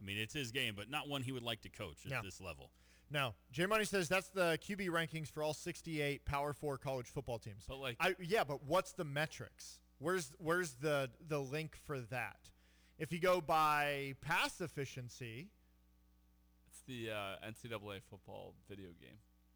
I mean, it's his game, but not one he would like to coach at this level. No. J Money says that's the QB rankings for all 68 Power 4 college football teams. But but what's the metrics? Where's the link for that? If you go by pass efficiency, it's the NCAA football video game.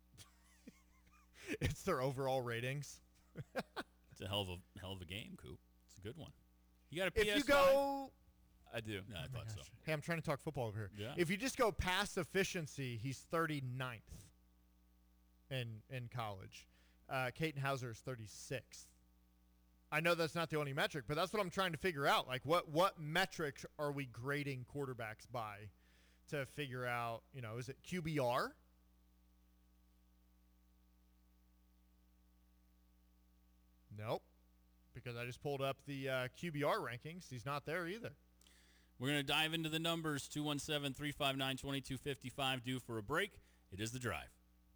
It's their overall ratings. It's a hell of a game, Coop. It's a good one. You got a PS5? If you go, I do. No, I thought so. Hey, I'm trying to talk football over here. Yeah. If you just go pass efficiency, he's 39th in college. Caton Hauser is 36th. I know that's not the only metric, but that's what I'm trying to figure out. Like, what metrics are we grading quarterbacks by to figure out, is it QBR? Nope. Because I just pulled up the QBR rankings. He's not there either. We're going to dive into the numbers. 217-359-2255 due for a break. It is The Drive.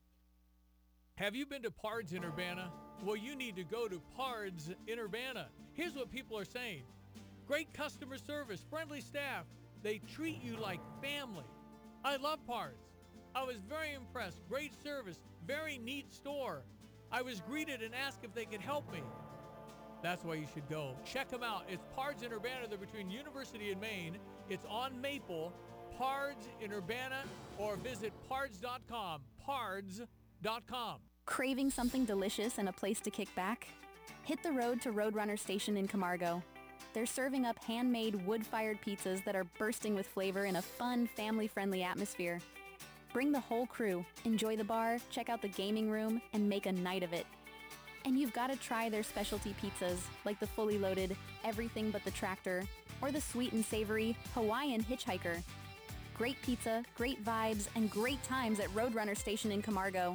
Have you been to Pards in Urbana? Well, you need to go to Pards in Urbana. Here's what people are saying. Great customer service, friendly staff. They treat you like family. I love Pards. I was very impressed. Great service. Very neat store. I was greeted and asked if they could help me. That's why you should go. Check them out. It's Pards in Urbana. They're between University and Maine. It's on Maple. Pards in Urbana, or visit pards.com. Pards.com. Craving something delicious and a place to kick back? Hit the road to Roadrunner Station in Camargo. They're serving up handmade wood-fired pizzas that are bursting with flavor in a fun, family-friendly atmosphere. Bring the whole crew, enjoy the bar, check out the gaming room, and make a night of it. And you've got to try their specialty pizzas, like the fully loaded Everything But the Tractor, or the sweet and savory Hawaiian Hitchhiker. Great pizza, great vibes, and great times at Roadrunner Station in Camargo.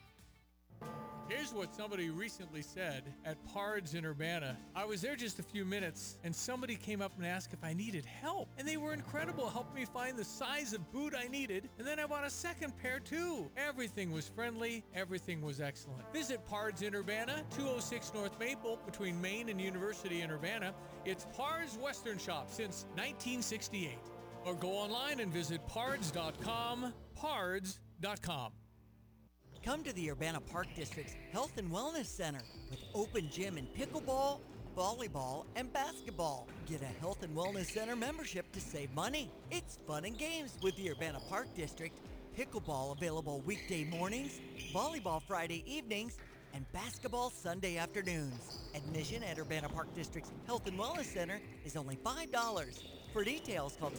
Here's what somebody recently said at Pards in Urbana. I was there just a few minutes, and somebody came up and asked if I needed help. And they were incredible, helped me find the size of boot I needed, and then I bought a second pair too. Everything was friendly, everything was excellent. Visit Pards in Urbana, 206 North Maple, between Maine and University in Urbana. It's Pards Western Shop since 1968. Or go online and visit pards.com, pards.com. Come to the Urbana Park District's Health and Wellness Center with open gym in pickleball, volleyball, and basketball. Get a Health and Wellness Center membership to save money. It's fun and games with the Urbana Park District. Pickleball available weekday mornings, volleyball Friday evenings, and basketball Sunday afternoons. Admission at Urbana Park District's Health and Wellness Center is only $5. For details, call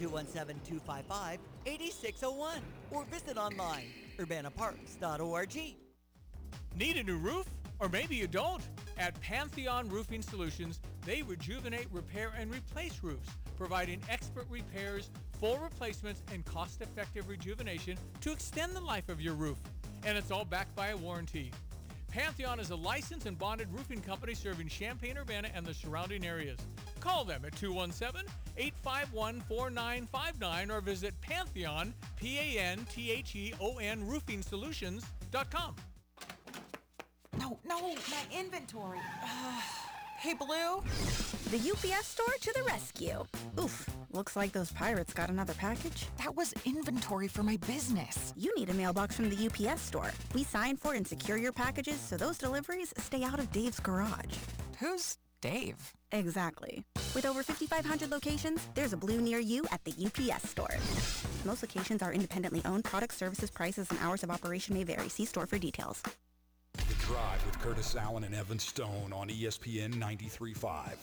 217-255-8601 or visit online, urbanaparks.org. Need a new roof? Or maybe you don't. At Pantheon Roofing Solutions, they rejuvenate, repair, and replace roofs, providing expert repairs, full replacements, and cost-effective rejuvenation to extend the life of your roof. And it's all backed by a warranty. Pantheon is a licensed and bonded roofing company serving Champaign-Urbana and the surrounding areas. Call them at 217-851-4959 or visit Pantheon, Pantheon roofingsolutions.com. No, my inventory. Hey, Blue? The UPS store to the rescue. Oof, looks like those pirates got another package. That was inventory for my business. You need a mailbox from the UPS store. We sign for and secure your packages so those deliveries stay out of Dave's garage. Who's Dave? Exactly. With over 5,500 locations, there's a Blue near you at the UPS store. Most locations are independently owned. Product, services, prices, and hours of operation may vary. See store for details. The Drive with Curtis Allen and Evan Stone on ESPN 93.5.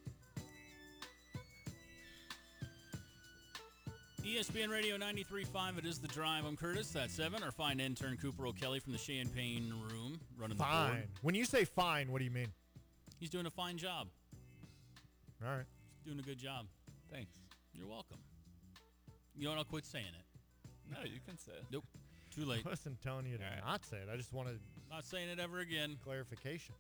ESPN Radio 93.5, it is The Drive. I'm Curtis. That's 7. Our fine intern, Cooper O'Kelly from the Champaign room, running the board. When you say fine, what do you mean? He's doing a fine job. All right. He's doing a good job. Thanks. You're welcome. You know what? I'll quit saying it. No, you can say it. Nope. Too late. I wasn't telling you to not say it. I just wanted not saying it ever again. Clarification.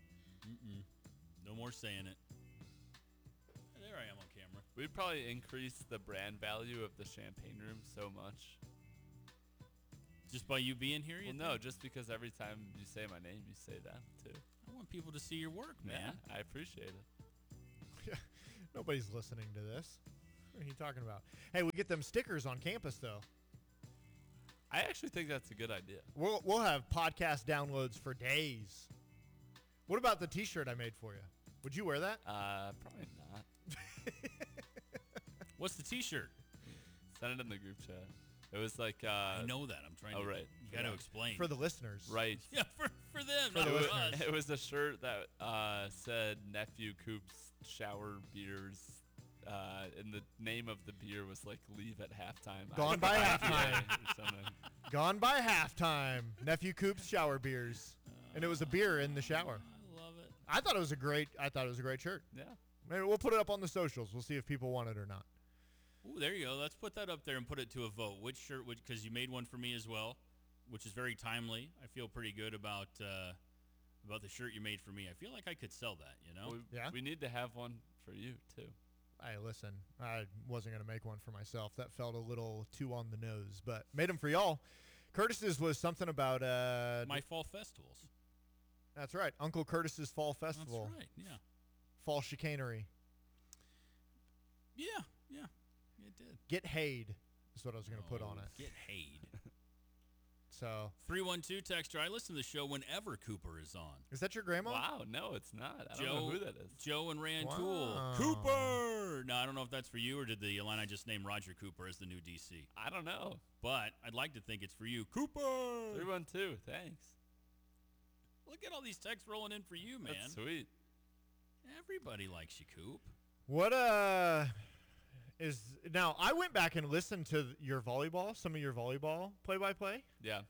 No more saying it. There I am on camera. We'd probably increase the brand value of the Champaign room so much. Just by you being here? Well, no, just because every time you say my name, you say that too. I want people to see your work, man. Yeah, I appreciate it. Nobody's listening to this. What are you talking about? Hey, we get them stickers on campus, though. I actually think that's a good idea. We'll have podcast downloads for days. What about the T-shirt I made for you? Would you wear that? Probably not. What's the T-shirt? Send it in the group chat. It was like I know that. I'm trying to. right. You got to explain. For the listeners. Right. Yeah, for them, For not the for listeners. us. It was a shirt that said Nephew Coop's Shower Beers. And the name of the beer was like Leave at Halftime. Gone by halftime. or something. Gone by halftime. Nephew Coop's shower beers, and it was a beer in the shower. I love it. I thought it was a great shirt. Yeah. Maybe we'll put it up on the socials. We'll see if people want it or not. Ooh, there you go. Let's put that up there and put it to a vote. Which shirt? Because you made one for me as well, which is very timely. I feel pretty good about the shirt you made for me. I feel like I could sell that. You know? Yeah? We need to have one for you too. Hey, listen, I wasn't going to make one for myself. That felt a little too on the nose, but made them for y'all. Curtis's was something about My fall festivals. That's right. Uncle Curtis's Fall Festival. That's right. Yeah. Fall chicanery. Yeah. Yeah. It did. Get Hayed is what I was going to put on it. Get Hayed. So 312 texter. I listen to the show whenever Cooper is on. is that your grandma? Wow, no, it's not. I don't know who that is. Joe and Rantoul. Wow. Cooper! No, I don't know if that's for you or did the line I just named Roger Cooper as the new DC. I don't know. But I'd like to think it's for you. Cooper! 312, thanks. Look at all these texts rolling in for you, man. That's sweet. Everybody likes you, Coop. What is now? I went back and listened to some of your volleyball play-by-play. Yeah.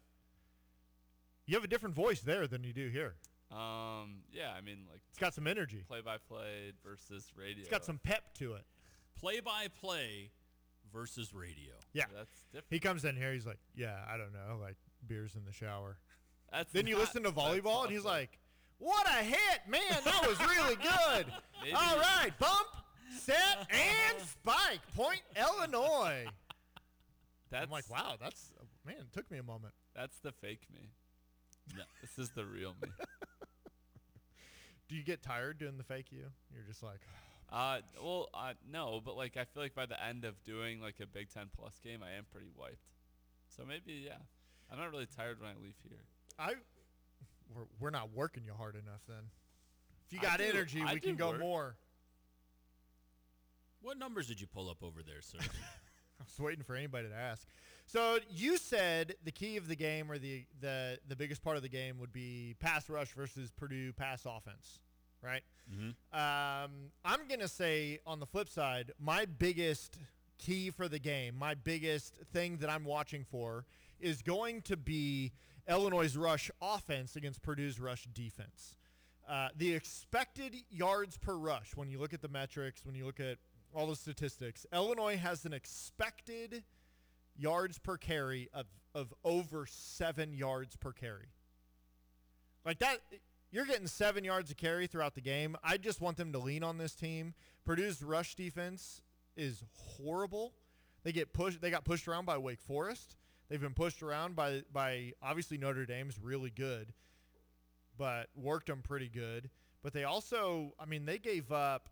You have a different voice there than you do here. Yeah, I mean, like, It's got some energy. play-by-play versus radio. It's got some pep to it. Play-by-play versus radio. Yeah. That's different. He comes in here. He's like, "Yeah, I don't know, like beers in the shower." That's Then you not- listen to that's volleyball, and he's awesome. like, "What a hit, man! That was really good." Maybe- All right, bump, set, and spike. Point Illinois. That's, I'm like, wow, that's man. It took me a moment. That's the fake me. No. This is the real me. Do you get tired doing the fake you? You're just like, No, but like I feel like by the end of doing like a Big Ten plus game, I am pretty wiped. So maybe, yeah. I'm not really tired when I leave here. we're not working you hard enough then. If you I got do- energy, I we do can go work. more. What numbers did you pull up over there, sir? I was waiting for anybody to ask. So you said the key of the game, or the biggest part of the game, would be pass rush versus Purdue pass offense, right? Mm-hmm. I'm gonna say on the flip side, my biggest key for the game, my biggest thing that I'm watching for, is going to be Illinois' rush offense against Purdue's rush defense. The expected yards per rush, when you look at the metrics, when you look at all the statistics, Illinois has an expected yards per carry of over 7 yards per carry. Like that, you're getting 7 yards a carry throughout the game. I just want them to lean on this team. Purdue's rush defense is horrible. They got pushed around by Wake Forest. They've been pushed around by obviously Notre Dame's really good, but worked them pretty good. But they also, they gave up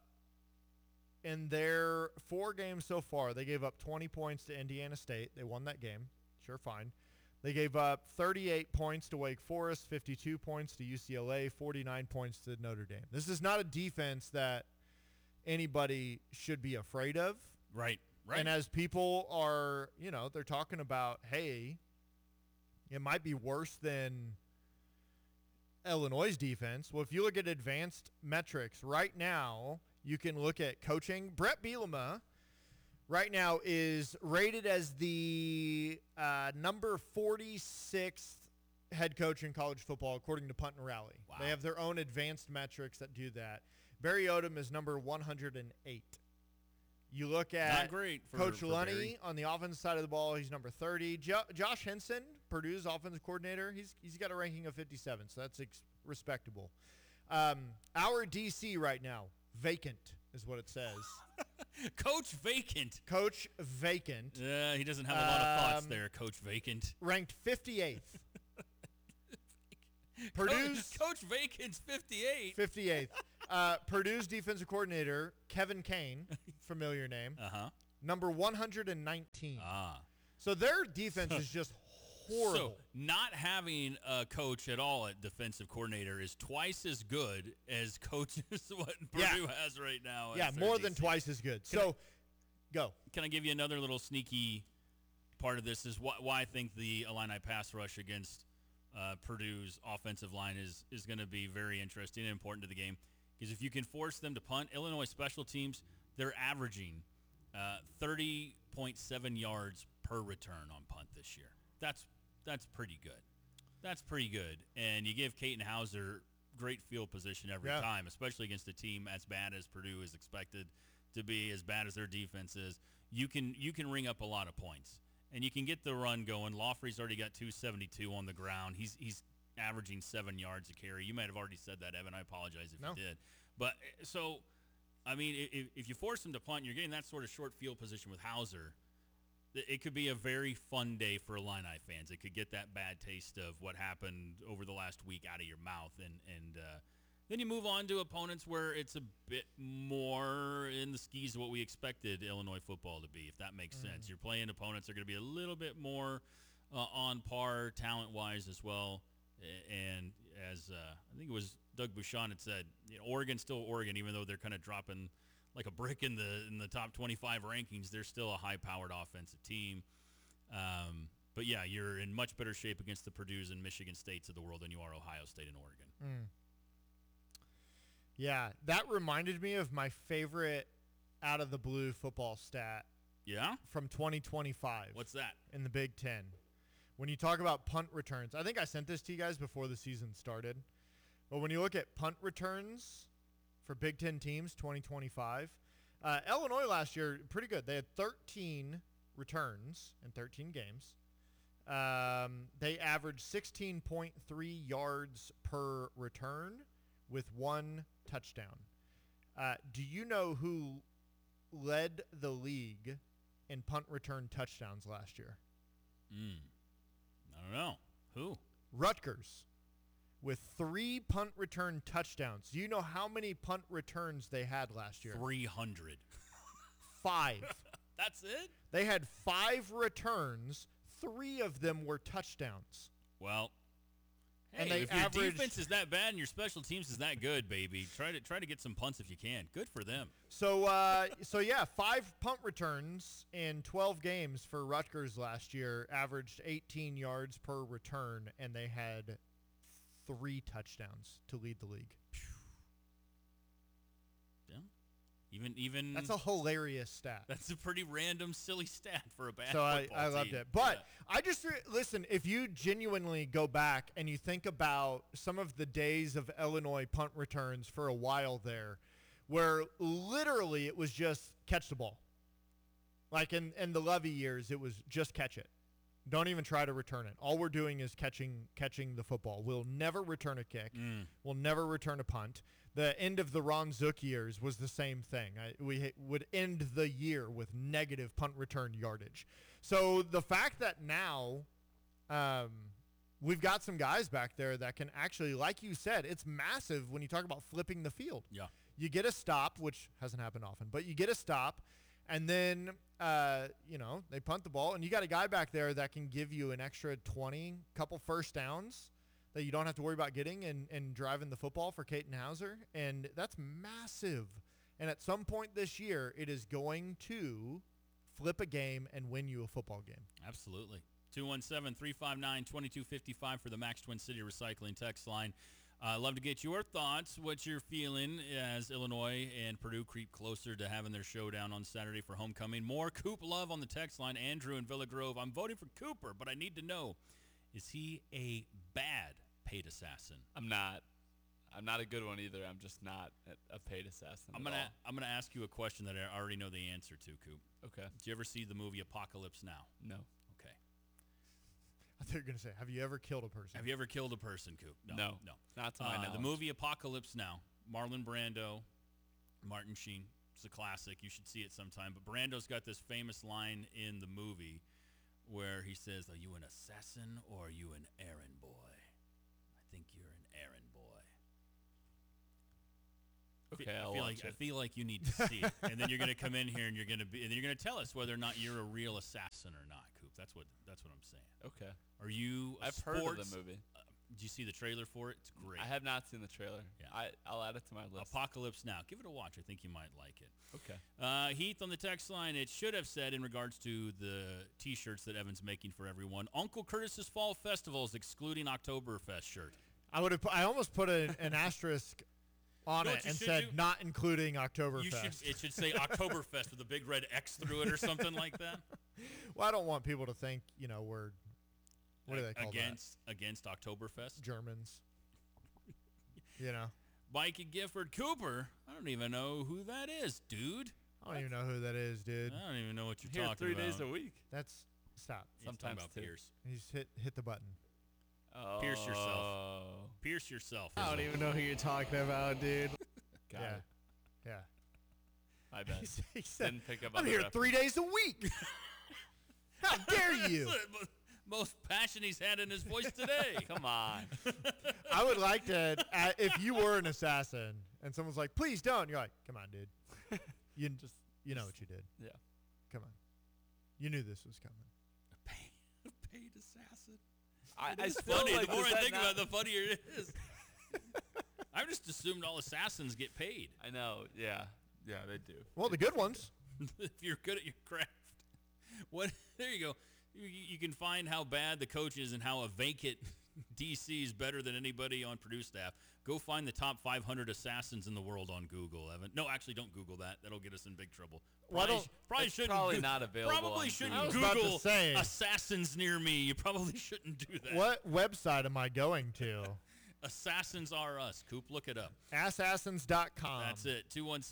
in their 4 games so far, they gave up 20 points to Indiana State. They won that game. Sure, fine. They gave up 38 points to Wake Forest, 52 points to UCLA, 49 points to Notre Dame. This is not a defense that anybody should be afraid of. Right. And as people are, they're talking about, hey, it might be worse than Illinois' defense. Well, if you look at advanced metrics right now, you can look at coaching. Brett Bielema right now is rated as the number 46th head coach in college football, according to Punt and Rally. Wow. They have their own advanced metrics that do that. Barry Odom is number 108. You look at Not great for Coach for Lunny Barry. on the offensive side of the ball. He's number 30. Josh Henson, Purdue's offensive coordinator, he's got a ranking of 57, so that's respectable. Our DC right now, vacant is what it says. Coach Vacant. Coach Vacant, Yeah, he doesn't have a lot of thoughts there, Coach Vacant. ranked 58th. Purdue's Coach Vacant's 58. 58th. Purdue's defensive coordinator, Kevin Kane, familiar name, Uh-huh. number 119. Ah. So their defense is just horrible. So not having a coach at all at defensive coordinator is twice as good as coaches what Purdue has right now. Yeah, as their more than DC. twice as good. Go. Can I give you another little sneaky part of this? Is why I think the Illini pass rush against Purdue's offensive line is going to be very interesting and important to the game. Because if you can force them to punt, Illinois special teams, they're averaging 30.7 yards per return on punt this year. That's pretty good. That's pretty good. And you give Caton Hauser great field position every time, especially against a team as bad as Purdue is expected to be, as bad as their defense is. You can ring up a lot of points. And you can get the run going. Lawfrey's already got 272 on the ground. He's averaging 7 yards a carry. You might have already said that, Evan. I apologize if you did. But so, I mean, if you force him to punt, you're getting that sort of short field position with Hauser. It could be a very fun day for Illini fans. It could get that bad taste of what happened over the last week out of your mouth. And then you move on to opponents where it's a bit more in the skis of what we expected Illinois football to be, if that makes sense. You're playing opponents that are going to be a little bit more on par talent-wise as well. And as I think it was Doug Bouchon had said, Oregon's still Oregon, even though they're kind of dropping like a brick in the top 25 rankings. They're still a high-powered offensive team. But, yeah, you're in much better shape against the Purdues and Michigan States of the world than you are Ohio State and Oregon. Yeah, that reminded me of my favorite out-of-the-blue football stat. Yeah? From 2025. What's that? In the Big Ten. When you talk about punt returns, I think I sent this to you guys before the season started. But when you look at punt returns for Big Ten teams, 2025, Illinois last year, pretty good. They had 13 returns in 13 games. They averaged 16.3 yards per return with 1 touchdown. Do you know who led the league in punt return touchdowns last year? I don't know. Who? Rutgers, with 3 punt return touchdowns. Do you know how many punt returns they had last year? 300. 5. That's it? They had 5 returns. 3 of them were touchdowns. Well, hey, and they if your averaged, defense is that bad and your special teams is that good, baby, try to get some punts if you can. Good for them. So yeah, 5 punt returns in 12 games for Rutgers last year, averaged 18 yards per return, and they had 3 touchdowns to lead the league. Yeah. Even that's a hilarious stat. That's a pretty random, silly stat for a bad so football I loved team. it. But I just listen, if you genuinely go back and you think about some of the days of Illinois punt returns for a while there, where literally it was just catch the ball. Like in the Levy years, it was just catch it. Don't even try to return it. All we're doing is catching the football. We'll never return a kick. We'll never return a punt. The end of the Ron Zook years was the same thing. We would end the year with negative punt return yardage. So the fact that now we've got some guys back there that can actually, like you said, it's massive when you talk about flipping the field. Yeah. You get a stop, which hasn't happened often, but you get a stop, and then, they punt the ball, and you got a guy back there that can give you an extra 20, couple first downs that you don't have to worry about getting and driving the football for Caton Hauser, and that's massive. And at some point this year, it is going to flip a game and win you a football game. Absolutely. 217-359-2255 for the Max Twin City Recycling text line. I'd love to get your thoughts, what you're feeling as Illinois and Purdue creep closer to having their showdown on Saturday for homecoming. More Coop love on the text line. Andrew in Villa Grove. I'm voting for Cooper, but I need to know, is he a bad paid assassin? I'm not a good one either. I'm just not a paid assassin. I'm gonna ask you a question that I already know the answer to, Coop. Okay. Did you ever see the movie Apocalypse Now? No. Okay. I thought you were going to say, have you ever killed a person? Have you ever killed a person, Coop? No. Not to my knowledge. The movie Apocalypse Now, Marlon Brando, Martin Sheen. It's a classic. You should see it sometime. But Brando's got this famous line in the movie where he says, "Are you an assassin or are you an errand boy?" I think you're an errand boy. Okay, I'll I watch it. feel like you need to see it, and then you're going to come in here and you're going to tell us whether or not you're a real assassin or not, Coop. That's what I'm saying. Okay. Are you? I've heard of the movie. Did you see the trailer for it? It's great. I have not seen the trailer. Yeah. I'll add it to my list. Apocalypse Now. Give it a watch. I think you might like it. Okay. Heath on the text line, it should have said in regards to the T-shirts that Evan's making for everyone, Uncle Curtis's Fall Festivals excluding Oktoberfest shirt. I almost put an asterisk on You know it what you and should said do? not including Oktoberfest. It should say Oktoberfest with a big red X through it or something like that. Well, I don't want people to think, we're, what do they call against Oktoberfest? that? Germans. Mikey Gifford Cooper. I don't even know who that is, dude. I don't even know who that is, dude. I don't even know what you're Here talking 3 about. days a week. Stop. He's talking Sometimes about two. Pierce. He's hit the button. Oh. Pierce yourself. Pierce yourself. I don't even know who you're talking about, dude. Got Yeah. it. Yeah. My bad. He said, Didn't pick up on I'm the here reference. 3 days a week. How dare you? That's the most passion he's had in his voice today. Come on. I would like to, if you were an assassin and someone's like, please don't, you're like, come on, dude. You know what you did. Yeah. Come on. You knew this was coming. Paid assassin. I It's feel funny. like The more does I that think not- about it, the funnier it is. I've just assumed all assassins get paid. I know. Yeah. Yeah, they do. Well, the good ones. If you're good at your craft. There you go. You can find how bad the coach is and how a vacant DC is better than anybody on Purdue staff. Go find the top 500 assassins in the world on Google, Evan. No, actually, don't Google that. That'll get us in big trouble. Well, Probably it's shouldn't. probably not available Probably on shouldn't I was about to Google say. assassins near me. You probably shouldn't do that. What website am I going to? Assassins Are Us. Coop, look it up. Assassins.com. That's it.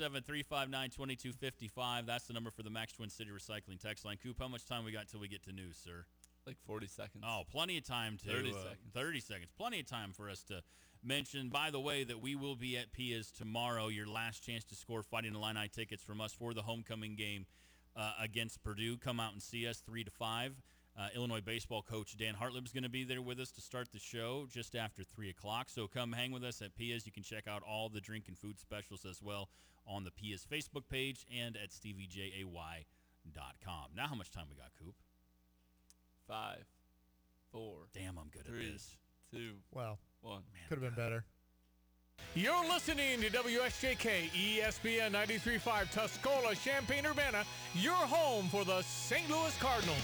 217-359-2255. That's the number for the Max Twin City Recycling text line. Coop, how much time we got till we get to news, sir? Like 40 seconds. Oh, plenty of time to 30 seconds. 30 seconds. Plenty of time for us to mention, by the way, that we will be at Pia's tomorrow. Your last chance to score Fighting Illini tickets from us for the homecoming game against Purdue. Come out and see us 3 to 5. Illinois baseball coach Dan Hartlib is going to be there with us to start the show just after 3 o'clock. So come hang with us at Pia's. You can check out all the drink and food specials as well on the Pia's Facebook page and at steviejay.com. Now how much time we got, Coop? 5, 4, Damn, I'm good 3, at this. 2, Well, 1. could have been better. You're listening to WSJK ESPN 93.5 Tuscola, Champaign-Urbana, your home for the St. Louis Cardinals.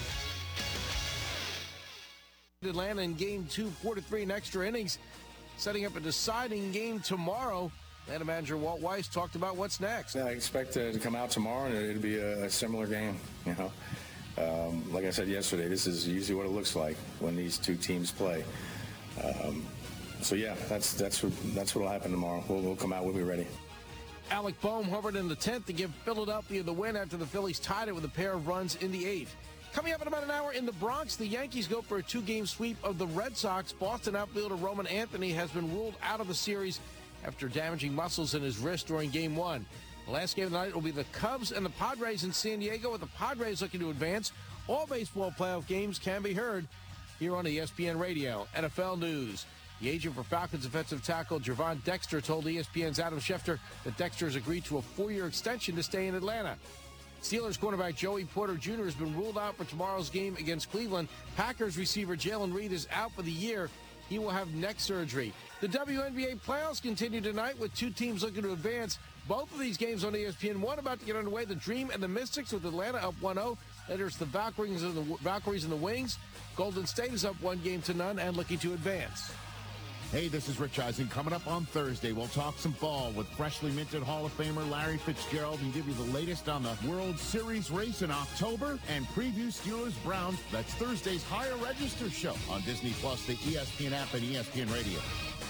Atlanta in game 2, 4-3 in extra innings, setting up a deciding game tomorrow. Atlanta manager Walt Weiss talked about what's next. Yeah, I expect to come out tomorrow and it'll be a similar game. Like I said yesterday, this is usually what it looks like when these two teams play. So yeah, that's what'll happen tomorrow. We'll come out. We'll be ready. Alec Boehm hovered in the 10th to give Philadelphia the win after the Phillies tied it with a pair of runs in the 8th. Coming up in about an hour in the Bronx, the Yankees go for a 2-game sweep of the Red Sox. Boston outfielder Roman Anthony has been ruled out of the series after damaging muscles in his wrist during Game 1. The last game of the night will be the Cubs and the Padres in San Diego, with the Padres looking to advance. All baseball playoff games can be heard here on ESPN Radio. NFL News. The agent for Falcons defensive tackle Javon Dexter told ESPN's Adam Schefter that Dexter has agreed to a 4-year extension to stay in Atlanta. Steelers cornerback Joey Porter Jr. has been ruled out for tomorrow's game against Cleveland. Packers receiver Jalen Reed is out for the year. He will have neck surgery. The WNBA playoffs continue tonight with two teams looking to advance. Both of these games on ESPN1 about to get underway. The Dream and the Mystics with Atlanta up 1-0. Later it's the Valkyries and the Wings. Golden State is up 1-0 and looking to advance. Hey, this is Rich Eisen. Coming up on Thursday, we'll talk some ball with freshly minted Hall of Famer Larry Fitzgerald and give you the latest on the World Series race in October and preview Steelers-Browns. That's Thursday's Higher Register show on Disney Plus, the ESPN app, and ESPN Radio.